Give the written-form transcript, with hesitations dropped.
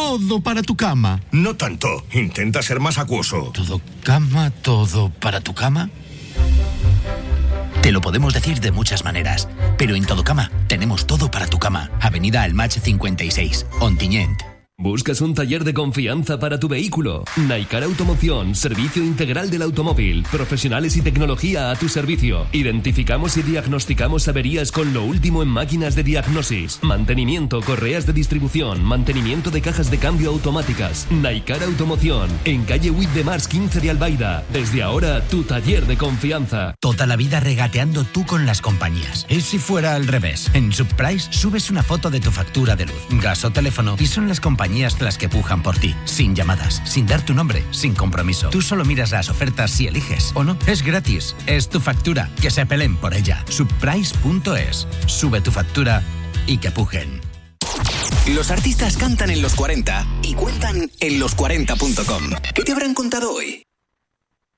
todo para tu cama. No tanto. Intenta ser más acuoso. ¿Todo cama, todo para tu cama? Te lo podemos decir de muchas maneras, pero en Todocama tenemos todo para tu cama. Avenida Almach 56, Ontinyent. ¿Buscas un taller de confianza para tu vehículo? Naikar Automoción, servicio integral del automóvil, profesionales y tecnología a tu servicio. Identificamos y diagnosticamos averías con lo último en máquinas de diagnosis, mantenimiento, correas de distribución, mantenimiento de cajas de cambio automáticas. Naikar Automoción, en calle 8 de Març 15 de Albaida. Desde ahora, tu taller de confianza. Toda la vida regateando tú con las compañías. ¿Y si fuera al revés? En Subprice subes una foto de tu factura de luz, gas o teléfono y son las compañías las que pujan por ti, sin llamadas, sin dar tu nombre, sin compromiso. Tú solo miras las ofertas si eliges o no. Es gratis, es tu factura, que se peleen por ella. Subprice.es. Sube tu factura y que pujen. Los artistas cantan en los 40 y cuentan en los40.com. ¿Qué te habrán contado hoy?